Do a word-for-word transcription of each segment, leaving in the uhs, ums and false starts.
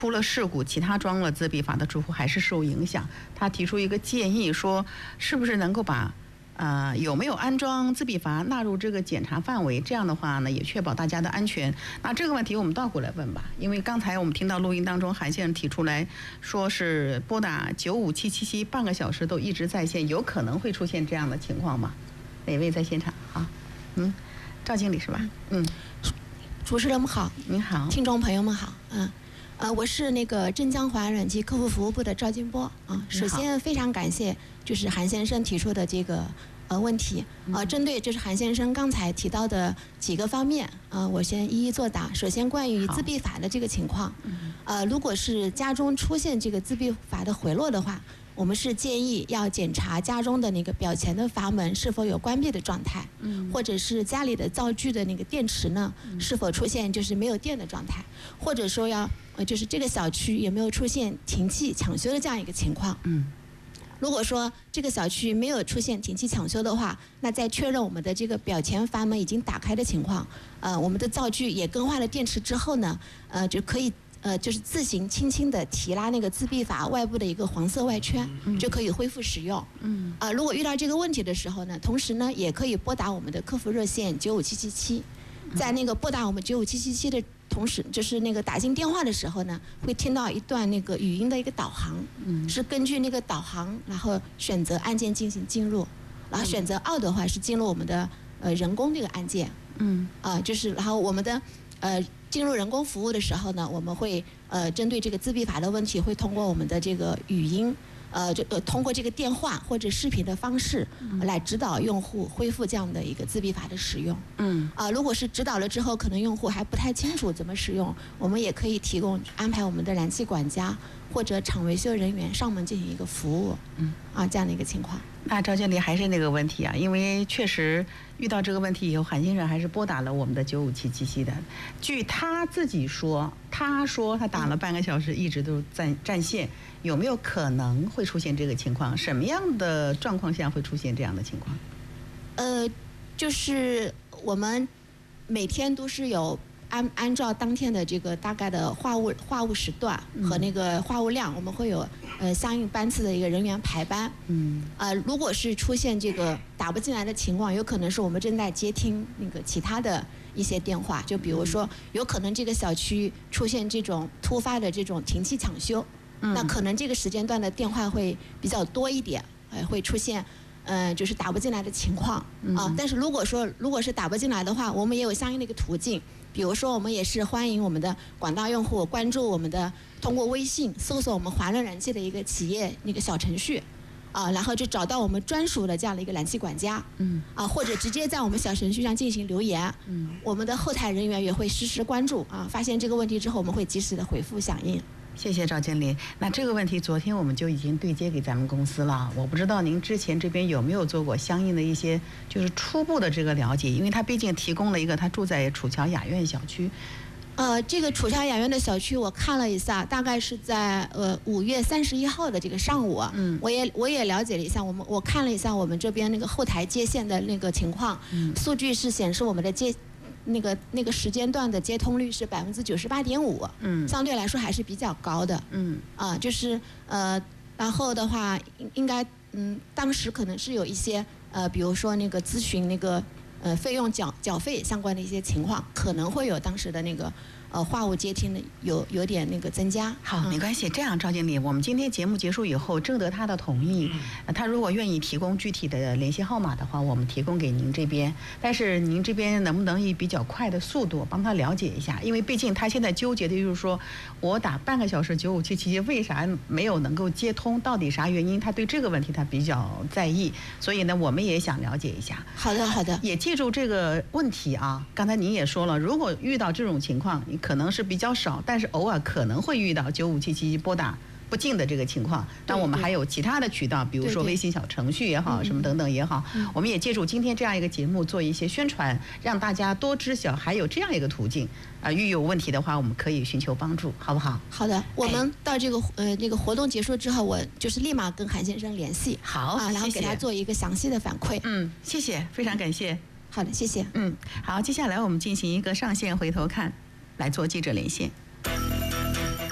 出了事故，其他装了自闭阀的住户还是受影响。他提出一个建议，说是不是能够把呃有没有安装自闭阀纳入这个检查范围？这样的话呢，也确保大家的安全。那这个问题我们倒过来问吧，因为刚才我们听到录音当中韩先生提出来说是拨打九五七七七半个小时都一直在线，有可能会出现这样的情况吗？哪位在现场啊？嗯，赵经理是吧？嗯， 主持人们好， 您好， 听众朋友们好，嗯。呃，我是那个镇江华软件客户服务部的赵金波啊。首先非常感谢就是韩先生提出的这个呃问题，呃，针对就是韩先生刚才提到的几个方面，呃，我先一一作答。首先关于自闭阀的这个情况，呃，如果是家中出现这个自闭阀的回落的话，我们是建议要检查家中的那个表前的阀门是否有关闭的状态，嗯，或者是家里的灶具的那个电池呢是否出现就是没有电的状态，或者说要呃就是这个小区有没有出现停气抢修的这样一个情况，嗯。如果说这个小区没有出现停气抢修的话，那在确认我们的这个表前阀门已经打开的情况，呃，我们的灶具也更换了电池之后呢，呃，就可以。呃，就是自行轻轻地提拉那个自闭阀外部的一个黄色外圈，嗯、就可以恢复使用。嗯。啊、呃，如果遇到这个问题的时候呢，同时呢，也可以拨打我们的客服热线九五七七七，在那个拨打我们九五七七七的同时，就是那个打进电话的时候呢，会听到一段那个语音的一个导航，嗯，是根据那个导航，然后选择按键进行进入，然后选择二的话是进入我们的呃人工这个按键，嗯，啊、呃，就是然后我们的呃。进入人工服务的时候呢，我们会呃针对这个自闭阀的问题，会通过我们的这个语音，呃就呃通过这个电话或者视频的方式、嗯、来指导用户恢复这样的一个自闭阀的使用。嗯。啊、呃，如果是指导了之后，可能用户还不太清楚怎么使用，我们也可以提供安排我们的燃气管家或者厂维修人员上门进行一个服务。嗯。啊，这样的一个情况。 那赵经理还是那个问题啊，因为确实遇到这个问题以后，韩先生还是拨打了我们的九五七七七的。据他自己说，他说他打了半个小时，一直都在占线，有没有可能会出现这个情况？什么样的状况下会出现这样的情况？ 呃，就是我们每天都是有。按按照当天的这个大概的话务话务时段和那个话务量，我们会有呃相应班次的一个人员排班。嗯。呃，如果是出现这个打不进来的情况，有可能是我们正在接听那个其他的一些电话，就比如说有可能这个小区出现这种突发的这种停气抢修，嗯、那可能这个时间段的电话会比较多一点，呃，会出现。呃，就是打不进来的情况啊、呃。但是如果说如果是打不进来的话，我们也有相应的一个途径，比如说我们也是欢迎我们的广大用户关注我们的，通过微信搜索我们华润燃气的一个企业那个小程序，啊、呃，然后就找到我们专属的这样的一个燃气管家，嗯，啊、呃，或者直接在我们小程序上进行留言，嗯，我们的后台人员也会实时关注啊，发现这个问题之后，我们会及时的回复响应。 谢谢赵经理。那这个问题昨天我们就已经对接给咱们公司了，我不知道您之前这边有没有做过相应的一些就是初步的这个了解，因为他毕竟提供了一个他住在楚桥雅苑小区。 呃，这个楚桥雅苑的小区我看了一下，大概是在呃五月三十一号的这个上午，嗯，我也我也了解了一下，我们我看了一下我们这边那个后台接线的那个情况，嗯，数据是显示我们的接。那个那个时间段的接通率是百分之九十八点五，嗯，相对来说还是比较高的，嗯，啊，就是呃，然后的话应应该嗯，当时可能是有一些呃，比如说那个咨询那个呃费用缴缴费相关的一些情况，可能会有当时的那个。呃，话务接听的有有点那个增加。 好，没关系。这样，赵经理，我们今天节目结束以后，征得他的同意，呃、他如果愿意提供具体的联系号码的话，我们提供给您这边。但是您这边能不能以比较快的速度帮他了解一下？因为毕竟他现在纠结的就是说，我打半个小时九五七七七，为啥没有能够接通？到底啥原因？他对这个问题他比较在意，所以呢，我们也想了解一下。 好的，好的。 也记住这个问题啊。刚才您也说了，如果遇到这种情况，你可能是比较少，但是偶尔可能会遇到九五七七拨打不进的这个情况。那我们还有其他的渠道，比如说微信小程序也好，对对什么等等也好，嗯、我们也借助今天这样一个节目做一些宣传，让大家多知晓还有这样一个途径啊、呃。遇有问题的话，我们可以寻求帮助，好不好？ 好的，我们到这个呃那个活动结束之后，我就是立马跟韩先生联系， 好啊，然后给他做一个详细的反馈。 嗯，谢谢，非常感谢。 好的，谢谢。 嗯，好，接下来我们进行一个上线回头看，来做记者连线。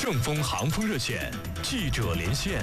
正风航风热线记者连线。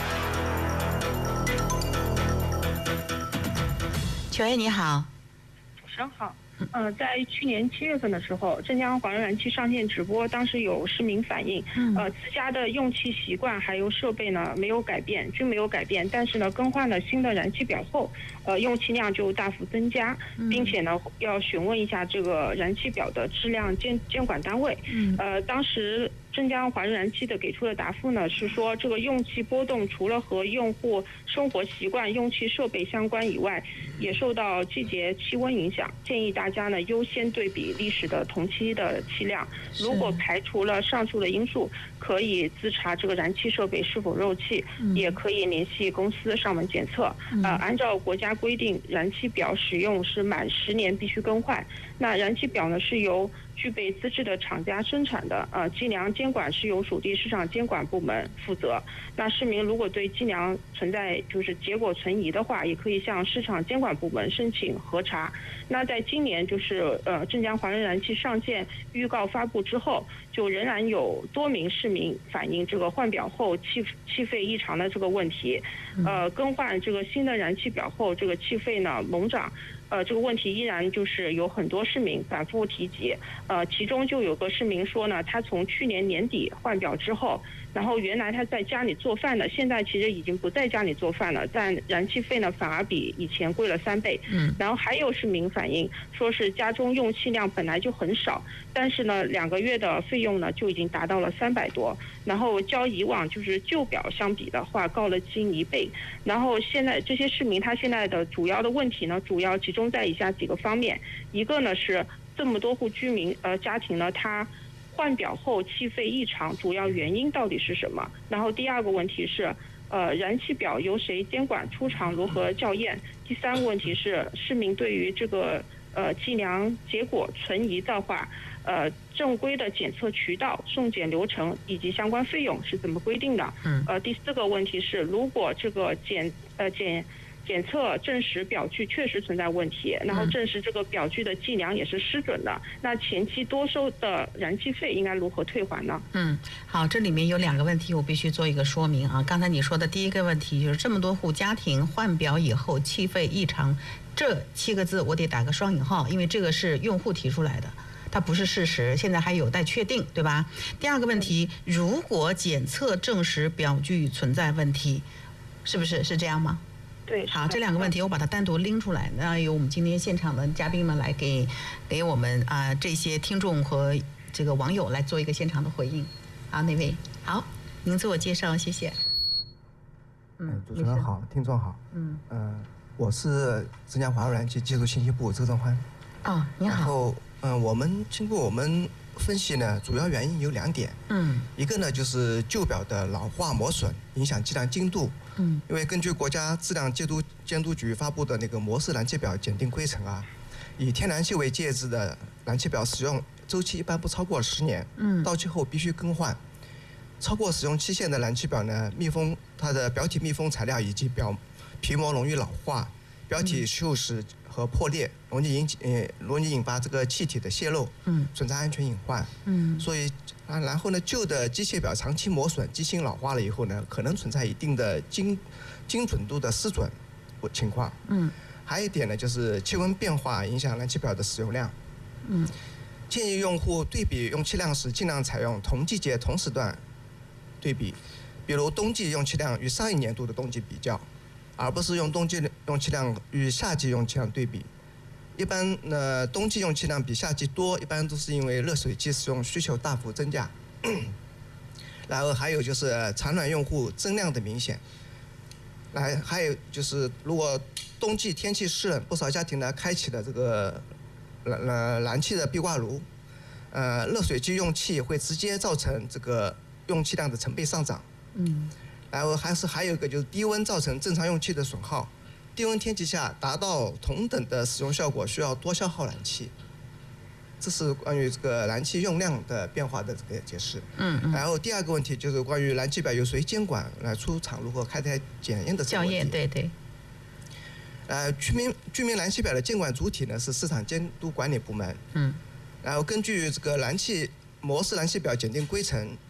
九爷你好。 主持人好。呃，在去年七月份的时候，镇江华润燃气上线直播，当时有市民反映，呃，自家的用气习惯还有设备呢没有改变，均没有改变，但是呢，更换了新的燃气表后，呃，用气量就大幅增加，并且呢，要询问一下这个燃气表的质量监监管单位，呃，当时镇江华润燃气的给出的答复呢是说，这个用气波动除了和用户生活习惯、用气设备相关以外，也受到季节气温影响，建议大家呢优先对比历史的同期的气量。如果排除了上述的因素，可以自查这个燃气设备是否漏气，嗯、也可以联系公司上门检测。嗯、呃，按照国家规定，燃气表使用是满十年必须更换。那燃气表呢是由具备资质的厂家生产的，呃，计量监管是由属地市场监管部门负责。那市民如果对计量存在就是结果存疑的话，也可以向市场监管部门申请核查。那在今年就是呃镇江华润燃气上线预告发布之后，就仍然有多名市民反映这个换表后气气费异常的这个问题，呃，更换这个新的燃气表后，这个气费呢猛涨。呃，这个问题依然就是有很多市民反复提及，呃，其中就有个市民说呢，他从去年年底换表之后，然后原来他在家里做饭的，现在其实已经不在家里做饭了，但燃气费呢反而比以前贵了三倍。嗯，然后还有市民反映说是家中用气量本来就很少，但是呢两个月的费用呢就已经达到了三百多，然后较以往就是旧表相比的话高了近一倍。然后现在这些市民他现在的主要的问题呢，主要集中在以下几个方面，一个呢是这么多户居民呃家庭呢，他换表后气费异常，主要原因到底是什么？然后第二个问题是，呃，燃气表由谁监管，出厂如何校验？第三个问题是市民对于这个呃计量结果存疑的话，呃，正规的检测渠道、送检流程以及相关费用是怎么规定的？嗯。呃，第四个问题是，如果这个检呃检检测证实表具确实存在问题，然后证实这个表具的计量也是失准的，那前期多收的燃气费应该如何退还呢？ 嗯，好，这里面有两个问题我必须做一个说明啊。刚才你说的第一个问题就是这么多户家庭换表以后气费异常，这七个字我得打个双引号，因为这个是用户提出来的。它不是事实，现在还有待确定，对吧？第二个问题，如果检测证实表具存在问题，是不是是这样吗？ 对， 好，这两个问题我把它单独拎出来，那由我们今天现场的嘉宾们来给给我们啊、呃、这些听众和这个网友来做一个现场的回应。好，哪位？好，您自我介绍，谢谢。 嗯，主持人好，听众好。嗯，呃，我是镇江华润燃气技术信息部周正欢。 哦，你好。 然后，嗯、呃，我们经过我们分析呢，主要原因有两点。嗯，一个呢就是旧表的老化磨损，影响计量精度。嗯，因为根据国家质量监督监督局发布的那个模式燃气表检定规程啊，以天然气为介质的燃气表使用周期一般不超过十年。嗯，到期后必须更换。超过使用期限的燃气表呢，密封它的表体密封材料以及表皮膜容易老化，表体锈蚀和破裂，容易引起呃容易引发这个气体的泄漏，嗯，存在安全隐患，嗯，所以啊，然后呢，旧的机械表长期磨损、机芯老化了以后呢，可能存在一定的精精准度的失准情况，嗯，还有一点呢，就是气温变化影响燃气表的使用量，嗯，建议用户对比用气量时，尽量采用同季节同时段对比，比如冬季用气量与上一年度的冬季比较。而不是用冬季用气量与夏季用气量对比。一般呢，冬季用气量比夏季多，一般都是因为热水器使用需求大幅增加。然后还有就是产暖用户增量的明显。来，还有就是如果冬季天气湿冷，不少家庭呢开启了这个燃燃燃气的壁挂炉，呃，热水器用气会直接造成这个用气量的成倍上涨。嗯。然后还是还有一个就是低温造成正常用气的损耗，低温天气下达到同等的使用效果需要多消耗燃气，这是关于这个燃气用量的变化的这个解释。嗯嗯。然后第二个问题就是关于燃气表由谁监管，来出厂如何开展检验的这个问题。 校验，对对。 呃，居民居民燃气表的监管主体呢是市场监督管理部门。嗯。然后根据这个燃气模式燃气表检定规程。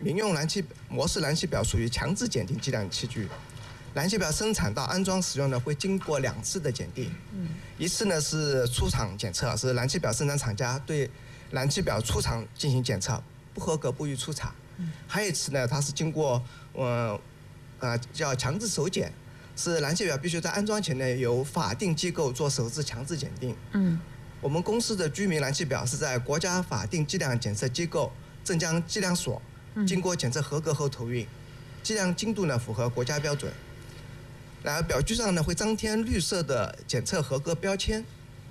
民用燃气模式燃气表属于强制检定计量器具。燃气表生产到安装使用呢，会经过两次的检定。嗯，一次呢是出厂检测，是燃气表生产厂家对燃气表出厂进行检测，不合格不予出厂。嗯，还有一次呢，它是经过呃呃叫强制首检，是燃气表必须在安装前呢由法定机构做首次强制检定。嗯，我们公司的居民燃气表是在国家法定计量检测机构镇江计量所经过检测合格后投运，计量精度呢符合国家标准。然后表具上呢会张贴绿色的检测合格标签。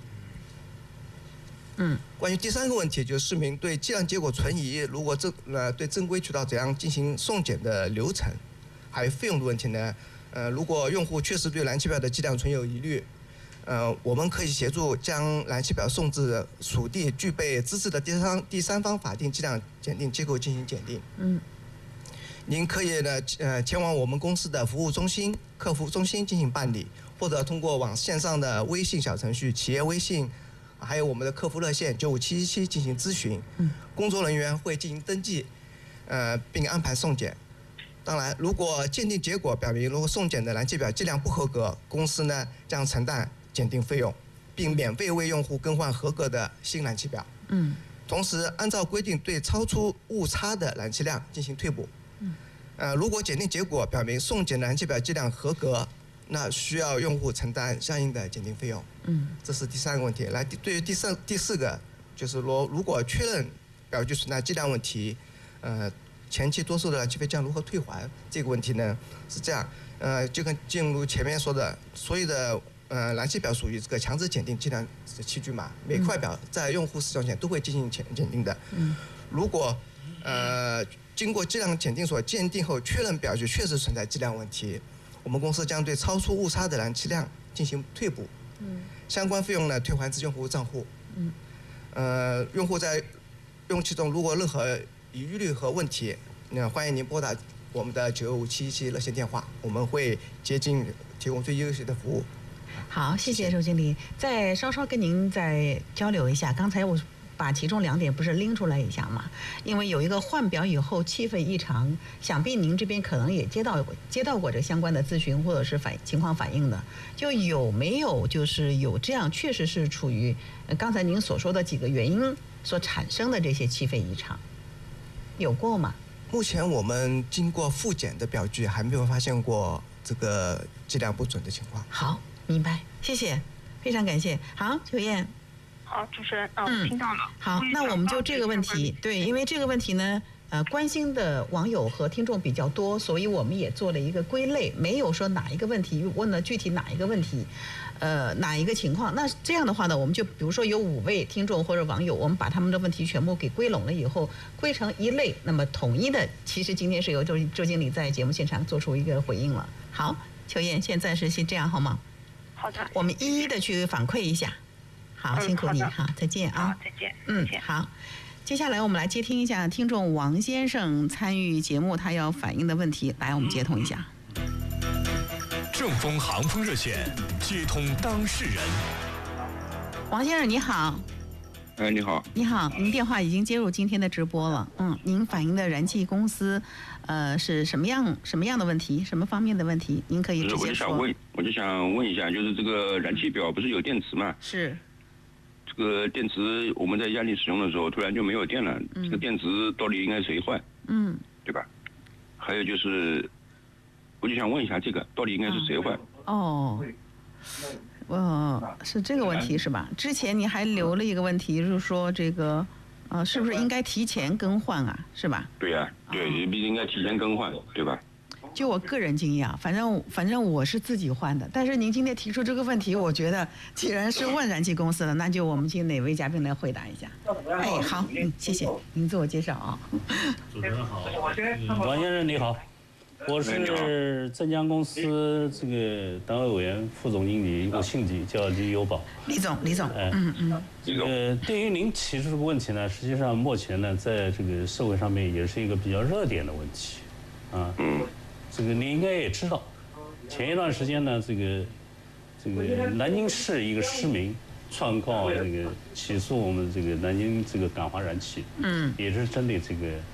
嗯，关于第三个问题，就是市民对计量结果存疑，如果正呃对正规渠道怎样进行送检的流程，还有费用的问题呢？呃，如果用户确实对燃气表的计量存有疑虑，呃，我们可以协助将燃气表送至属地具备资质的第三第三方法定计量检定机构进行检定。嗯。您可以呢，呃，前往我们公司的服务中心、客服中心进行办理，或者通过网线上的微信小程序、企业微信，还有我们的客服热线九五七一七进行咨询。工作人员会进行登记，呃，并安排送检。当然，如果鉴定结果表明，如果送检的燃气表计量不合格，公司呢将承担检定费用，并免费为用户更换合格的新燃气表。嗯。同时，按照规定对超出误差的燃气量进行退补。呃，如果检定结果表明送检燃气表计量合格，那需要用户承担相应的检定费用。嗯，这是第三个问题。来，对于第三、第四个，就是说，如果确认表具存在计量问题，呃，前期多收的燃气费将如何退还？这个问题呢是这样，呃，就跟进入前面说的，所有的呃燃气表属于这个强制检定计量的器具嘛，每块表在用户使用前都会进行检检定的。嗯，如果呃。经过计量检定所鉴定后，确认表具确实存在计量问题，我们公司将对超出误差的燃气量进行退补。嗯，相关费用呢退还至用户账户。嗯，呃，用户在用气中如果任何疑虑和问题，那欢迎您拨打我们的九五七一七热线电话，我们会接近提供最优秀的服务。 好，谢谢周经理。再稍稍跟您再交流一下，刚才我把其中两点不是拎出来一下嘛？因为有一个换表以后气氛异常，想必您这边可能也接到接到过这相关的咨询或者是反情况反映的，就有没有就是有这样确实是处于刚才您所说的几个原因所产生的这些气氛异常，有过吗？ 目前我们经过复检的表具还没有发现过这个计量不准的情况。 好，明白，谢谢，非常感谢。好，秋燕。 好，主持人，啊，我听到了。 好，那我们就这个问题，对，因为这个问题呢，呃，关心的网友和听众比较多，所以我们也做了一个归类，没有说哪一个问题问了具体哪一个问题，呃，哪一个情况。那这样的话呢，我们就比如说有五位听众或者网友，我们把他们的问题全部给归拢了以后，归成一类，那么统一的，其实今天是由周周经理在节目现场做出一个回应了。好，秋燕，现在是先这样好吗？ 好的。 我们一一的去反馈一下。好，辛苦你，好，再见啊！ 再见。 嗯，好。接下来我们来接听一下听众王先生参与节目他要反映的问题，来，我们接通一下。 正风航风热线接通当事人。 王先生你好。 哎，你好。 你好，您电话已经接入今天的直播了。嗯，您反映的燃气公司，呃，是什么样什么样的问题？什么方面的问题？您可以直接说。 我就想问，我就想问一下，就是这个燃气表不是有电池吗？ 是。 这个电池我们在家里使用的时候，突然就没有电了，嗯、这个电池到底应该谁换？嗯，对吧？还有就是，我就想问一下，这个到底应该是谁换？ 哦，呃，是这个问题是吧？之前你还留了一个问题，就是说这个，呃，是不是应该提前更换啊？是吧？ 对呀、啊，对，必须应该提前更换，对吧？ 就我个人经验啊，反正反正我是自己换的。但是您今天提出这个问题，我觉得既然是问燃气公司的，那就我们请哪位嘉宾来回答一下。哎，好，嗯，谢谢您自我介绍啊。 主持人好，王先生你好，我是镇江公司这个党委委员、副总经理，我姓李，叫李有宝。 李总，李总，哎，嗯嗯。 这个对于您提出这个问题呢，实际上目前呢，在这个社会上面也是一个比较热点的问题，啊。嗯。这个你应该也知道，前一段时间呢，这个这个南京市一个市民串告这个起诉我们这个南京这个港华燃气，嗯，也是针对这个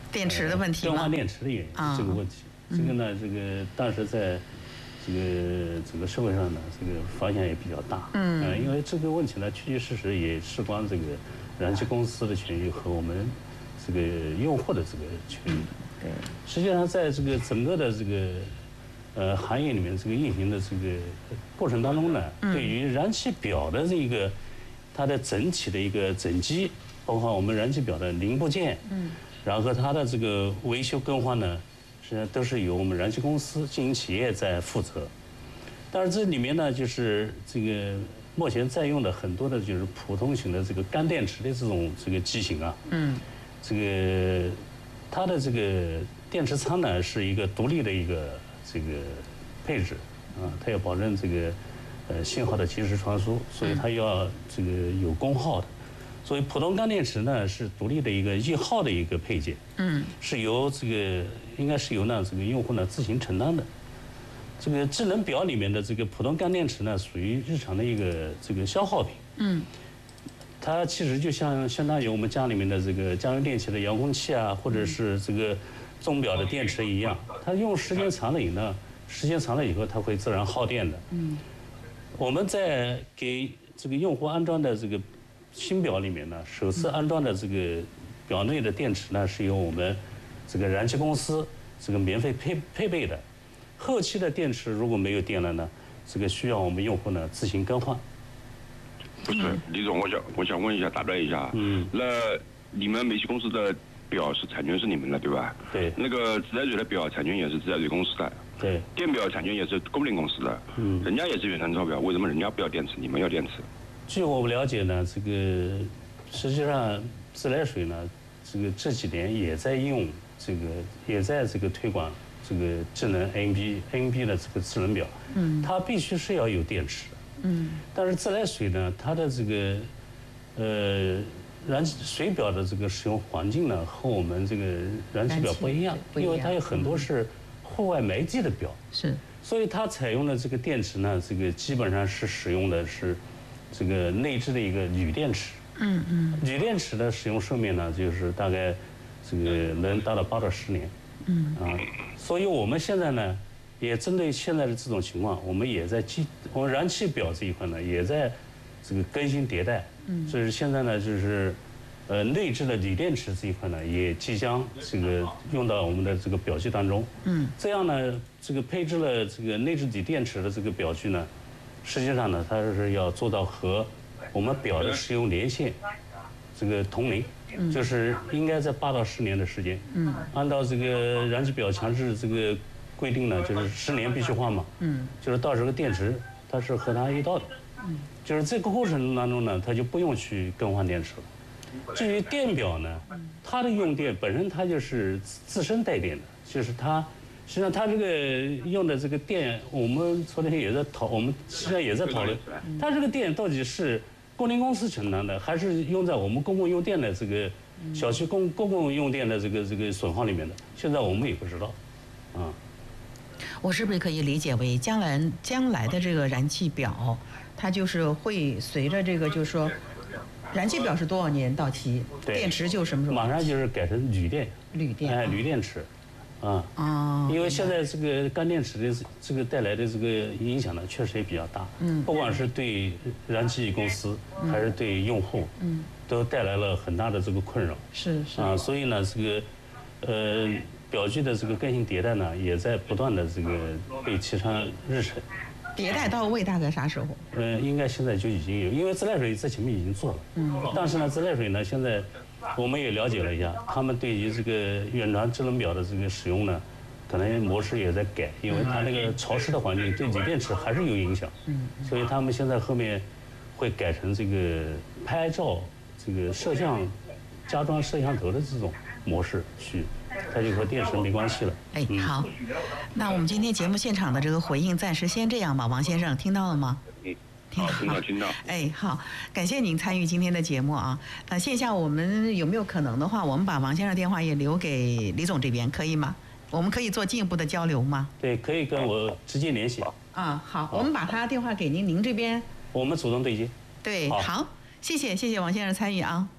电池的问题， 更换电池的原因、啊、这个问题。这个呢，这个当时在这个整个社会上呢，这个反响也比较大。嗯、呃，因为这个问题呢，确确实实也事关这个燃气公司的权益和我们这个用户的这个权益。 对， 实际上在这个整个的这个呃行业里面，这个运行的这个过程当中呢，嗯、对于燃气表的这个它的整体的一个整机，包括我们燃气表的零部件，嗯，然后它的这个维修更换呢。实际上都是由我们燃气公司经营企业在负责，但是这里面呢，就是这个目前在用的很多的就是普通型的这个干电池的这种这个机型啊，嗯，这个它的这个电池仓呢是一个独立的一个这个配置啊，它要保证这个呃信号的及时传输，所以它要这个有功耗的。所以普通干电池呢是独立的一个易耗的一个配件，嗯，是由这个应该是由呢这个用户呢自行承担的。这个智能表里面的这个普通干电池呢属于日常的一个这个消耗品，嗯，它其实就像相当于我们家里面的这个家用电器的遥控器啊，或者是这个钟表的电池一样，它用时间长了以呢，时间长了以后它会自然耗电的。嗯，我们在给这个用户安装的这个新表里面呢，首次安装的这个表内的电池呢，是由我们这个燃气公司这个免费配配备的。后期的电池如果没有电了呢，这个需要我们用户呢自行更换。 不是，李总，我想我想问一下，打断一下，嗯，那你们煤气公司的表是产权是你们的对吧？ 对。 那个自来水的表产权也是自来水公司的。 对。 电表产权也是供电公司的。嗯。人家也是原厂造表，为什么人家不要电池，你们要电池？ 据我们了解呢，这个实际上自来水呢，这个这几年也在用这个，也在这个推广这个智能 A N B A N B 的这个智能表，嗯，它必须是要有电池的，嗯，但是自来水呢，它的这个呃燃水表的这个使用环境呢，和我们这个燃气表不一样，因为它有很多是户外媒介的表， 是， 所以它采用的这个电池呢，这个基本上是使用的是这个内置的一个铝电池，嗯嗯，铝电池的使用寿命呢，就是大概这个能达到八到十年，嗯啊，所以我们现在呢，也针对现在的这种情况，我们也在基我们燃气表这一块呢，也在这个更新迭代，嗯，所以现在呢，就是呃内置的锂电池这一块呢，也即将这个用到我们的这个表具当中，嗯，这样呢，这个配置了这个内置锂电池的这个表具呢，实际上呢，它是要做到和我们表的使用年限这个同龄，嗯，就是应该在八到十年的时间，嗯，按照这个燃气表强制这个规定呢，就是十年必须换嘛，嗯，就是到时候电池它是和它一道的，嗯，就是这个过程当中呢，它就不用去更换电池了。至于电表呢，它的用电本身它就是自身带电的，就是它实际上它这个用的这个电，我们昨天也在讨，我们实际上也在讨论，它这个电到底是供电公司承担的，还是用在我们公共用电的这个小区公公共用电的这个这个损耗里面的？现在我们也不知道，啊。 我是不是可以理解为将来将来的这个燃气表，它就是会随着这个就是说，燃气表是多少年到期，电池就什么时候？ 马上就是改成铝电， 铝电， 哎，铝电池。啊，哦，因为现在这个干电池的这个带来的这个影响呢，确实也比较大。嗯，不管是对燃气公司还是对用户，嗯，都带来了很大的这个困扰。 是是啊，所以呢，这个呃表具的这个更新迭代呢，也在不断的这个被提上日程。 迭代到位大概啥时候？ 呃，应该现在就已经有，因为自来水在前面已经做了。嗯，但是呢，自来水呢现在。我们也了解了一下，他们对于这个远传智能表的这个使用呢，可能模式也在改，因为它那个潮湿的环境对锂电池还是有影响，所以他们现在后面会改成这个拍照、这个摄像、加装摄像头的这种模式去，它就和电池没关系了。 哎，好，那我们今天节目现场的这个回应暂时先这样吧，王先生听到了吗？ 听到，听到，听到。 哎，好，感谢您参与今天的节目啊。呃，线下我们有没有可能的话，我们把王先生电话也留给李总这边，可以吗？我们可以做进一步的交流吗？ 对，可以跟我直接联系。 啊，好，我们把他电话给您，您这边。 我们主动对接。 对，好，谢谢，谢谢王先生参与啊。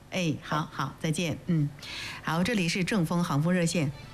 哎，好好，再见。嗯，好，这里是正风航风热线。